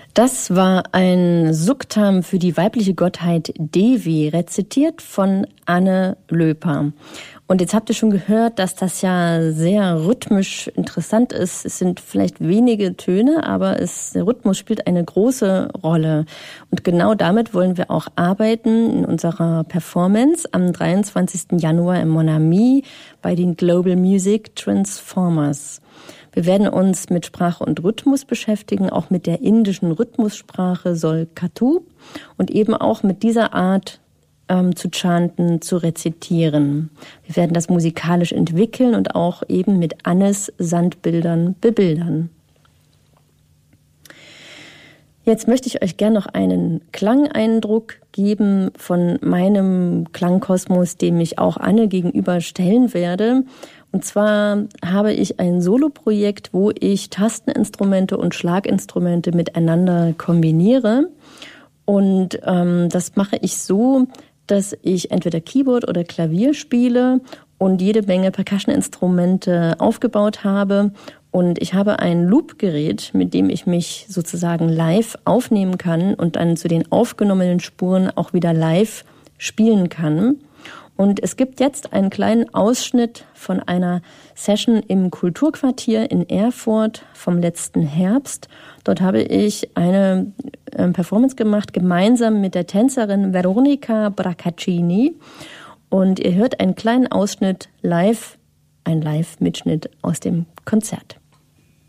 Das war ein Suktam für die weibliche Gottheit Devi, rezitiert von Anne Löper. Und jetzt habt ihr schon gehört, dass das ja sehr rhythmisch interessant ist. Es sind vielleicht wenige Töne, aber der Rhythmus spielt eine große Rolle. Und genau damit wollen wir auch arbeiten in unserer Performance am 23. Januar im Mon Ami bei den Global Music Transformers. Wir werden uns mit Sprache und Rhythmus beschäftigen, auch mit der indischen Rhythmussprache Solkatu und eben auch mit dieser Art zu chanten, zu rezitieren. Wir werden das musikalisch entwickeln und auch eben mit Annes Sandbildern bebildern. Jetzt möchte ich euch gerne noch einen Klangeindruck geben von meinem Klangkosmos, dem ich auch Anne gegenüberstellen werde. Und zwar habe ich ein Soloprojekt, wo ich Tasteninstrumente und Schlaginstrumente miteinander kombiniere. Und das mache ich so, dass ich entweder Keyboard oder Klavier spiele und jede Menge Percussion-Instrumente aufgebaut habe. Und ich habe ein Loop-Gerät, mit dem ich mich sozusagen live aufnehmen kann und dann zu den aufgenommenen Spuren auch wieder live spielen kann. Und es gibt jetzt einen kleinen Ausschnitt von einer Session im Kulturquartier in Erfurt vom letzten Herbst. Dort habe ich eine Performance gemacht, gemeinsam mit der Tänzerin Veronica Bracaccini. Und ihr hört einen kleinen Ausschnitt live, ein Live-Mitschnitt aus dem Konzert.